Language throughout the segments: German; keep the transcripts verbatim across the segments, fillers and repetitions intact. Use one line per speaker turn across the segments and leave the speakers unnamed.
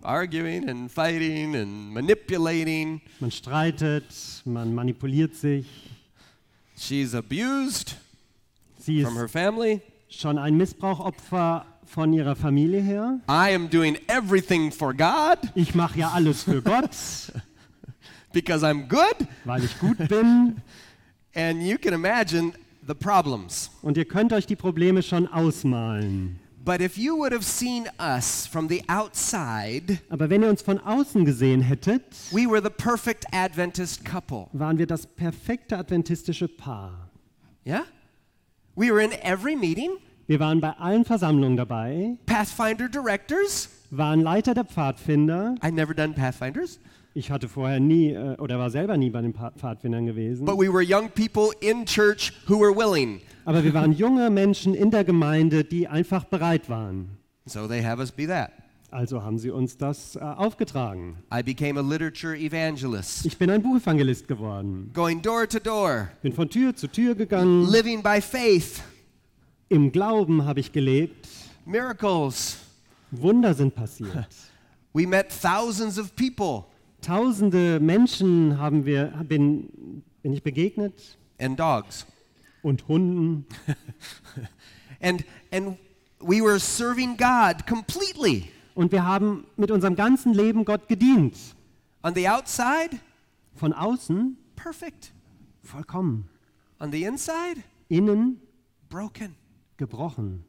arguing and fighting and manipulating.
Man streitet, man manipuliert sich.
She's abused
Sie
from her
ist
family.
schon ein Missbrauchopfer von ihrer Familie her.
I am doing everything for God
Ich mache ja alles für Gott,
because I'm good.
weil ich gut bin.
And you can imagine the problems.
Und ihr könnt euch die Probleme schon ausmalen.
But if you would have seen us from the outside,
Aber wenn ihr uns von außen gesehen hättet,
we were the perfect Adventist couple.
waren wir das perfekte adventistische Paar.
Yeah? We were in every meeting,
Wir waren bei allen Versammlungen dabei,
Pathfinder directors.
waren Leiter der Pfadfinder.
I'd never done Pathfinders.
Ich hatte vorher nie äh, oder war selber nie bei den Pa- Pfadfindern gewesen.
But we were young people in church who were willing.
Aber wir waren junge Menschen in der Gemeinde, die einfach bereit waren.
So they have us be that.
Also haben sie uns das äh, aufgetragen.
I became a literature evangelist,
Ich bin ein Buchevangelist geworden.
going door to door,
Bin von Tür zu Tür gegangen.
living by faith,
Im Glauben habe ich gelebt.
miracles.
Wunder sind passiert.
We met thousands of people
Tausende Menschen haben wir, bin, bin ich begegnet
and dogs.
und Hunden.
And and we were serving God completely.
Und wir haben mit unserem ganzen Leben Gott gedient.
On the outside,
Von außen
perfect.
vollkommen.
On the inside,
Innen
broken.
gebrochen.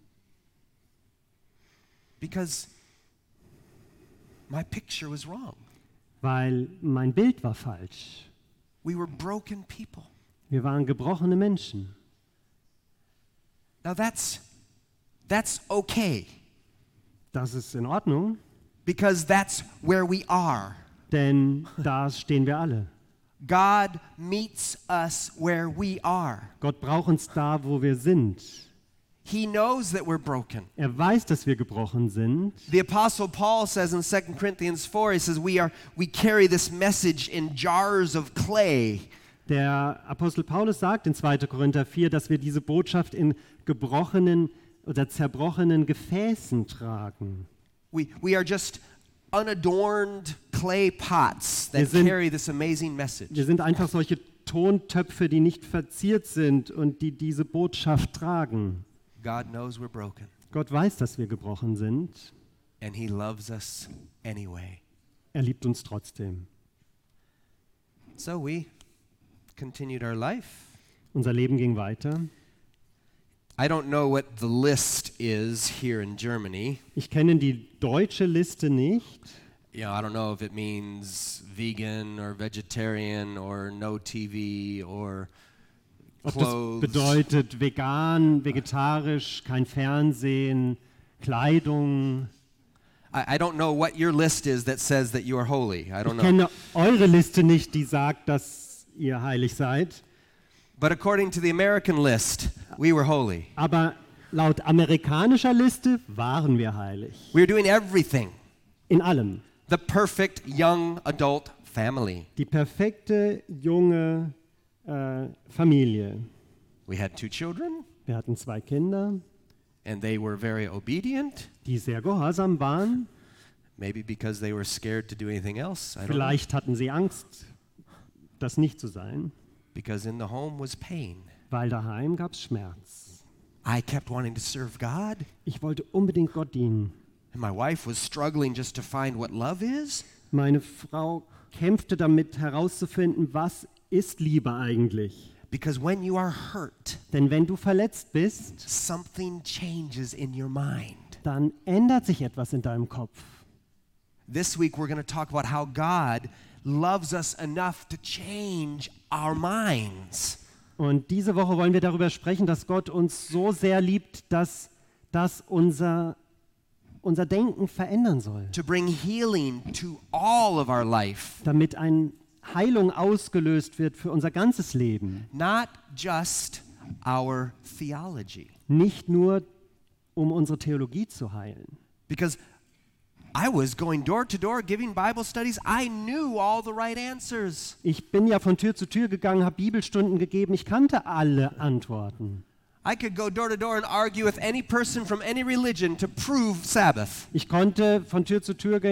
Because my picture was wrong.
Weil mein Bild war falsch.
We were broken people.
Wir waren gebrochene Menschen.
Now that's that's okay,
Das ist in Ordnung,
because that's where we are.
denn da stehen wir alle.
God meets us where we are.
Gott braucht uns da, wo wir sind.
He knows that we're broken.
Er weiß, dass wir gebrochen sind.
The apostle Paul says in Second Corinthians four, he says we are we carry this message in jars of clay.
Der Apostel Paulus sagt in zweiter Korinther vier, dass wir diese Botschaft in gebrochenen oder zerbrochenen Gefäßen tragen.
We we are just unadorned clay pots
Wir
that
sind-
carry this amazing message.
Wir sind einfach solche Tontöpfe, die nicht verziert sind und die diese Botschaft tragen.
God knows we're broken,
Gott weiß, dass wir gebrochen sind.
and he loves us anyway.
Er liebt uns trotzdem.
So we continued our life.
Unser Leben ging weiter.
I don't know what the list is here in Germany.
Ich kenne die deutsche Liste nicht.
You know, I don't know if it means vegan or vegetarian or no T V or
Ob das
clothes.
bedeutet vegan, vegetarisch, kein Fernsehen, Kleidung.
I, I don't know what your list is that says that you are holy. I don't
Ich
know.
kenne eure Liste nicht, die sagt, dass ihr heilig seid.
But according to the American list, we were holy.
Aber laut amerikanischer Liste waren wir heilig.
We were doing everything.
In allem.
The perfect young adult family.
Die perfekte junge äh, Familie.
We had two children,
Wir hatten zwei Kinder,
and they were very obedient.
die sehr gehorsam waren.
Maybe because they were scared to do anything else. I don't know.
Vielleicht hatten sie Angst, das nicht zu sein,
Because in the home was pain.
weil daheim gab es Schmerz.
I kept wanting to serve God,
Ich wollte unbedingt Gott dienen.
and my wife was struggling just to find what love is.
Meine Frau kämpfte damit herauszufinden, was ist Liebe eigentlich?
Because when you are hurt,
Denn wenn du verletzt bist,
something changes in your mind.
dann ändert sich etwas in deinem Kopf.
This week we're going to talk about how God loves us enough to change our minds.
Und diese Woche wollen wir darüber sprechen, dass Gott uns so sehr liebt, dass das unser, unser Denken verändern soll.
To bring healing to all of our life,
Damit eine Heilung ausgelöst wird für unser ganzes Leben.
not just our theology.
Nicht nur, um unsere Theologie zu heilen.
Because I was going door to door giving Bible studies. I knew all the right answers.
Ich bin ja von Tür zu Tür gegangen, habe Bibelstunden gegeben. Ich kannte alle Antworten.
I could go door to door and argue with any person from any religion to prove Sabbath.
Ich konnte von Tür zu Tür gehen